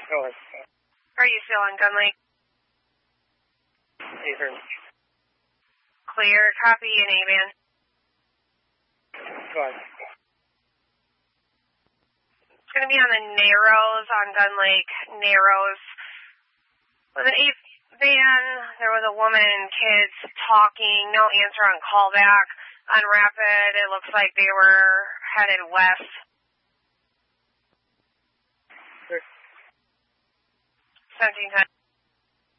Go ahead. Are you still on Gun Lake? Ethan. Clear. Copy and A-man. Go ahead. It's going to be on the Narrows on Gun Lake. Narrows. With an 8 van, there was a woman and kids talking. No answer on callback. On Rapid, it looks like they were headed west. 1710.